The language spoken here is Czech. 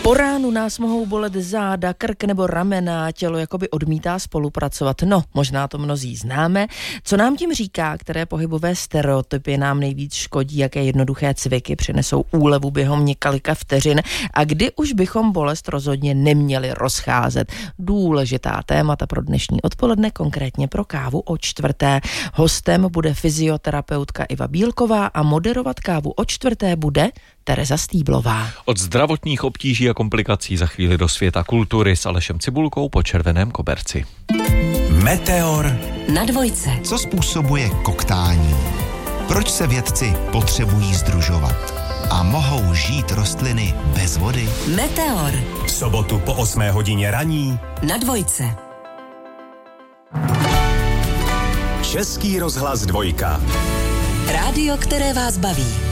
Po ránu nás mohou bolet záda, krk nebo ramena, tělo jakoby odmítá spolupracovat. No, možná to mnozí známe. Co nám tím říká, které pohybové stereotypy nám nejvíc škodí, jaké jednoduché cviky přinesou úlevu během několika vteřin a kdy už bychom bolest rozhodně neměli rozcházet. Důležitá témata pro dnešní odpoledne, konkrétně pro kávu o 4:00. Hostem bude fyzioterapeutka Iva Bílková a moderovat kávu o 4:00 bude Tereza Stýblová. Od zdravotních obtíží a komplikací za chvíli do světa kultury s Alešem Cibulkou po červeném koberci. Meteor na dvojce. Co způsobuje koktání? Proč se vědci potřebují sdružovat? A mohou žít rostliny bez vody? Meteor. V sobotu po 8 hodině raní Na dvojce. Český rozhlas 2. Rádio, které vás baví.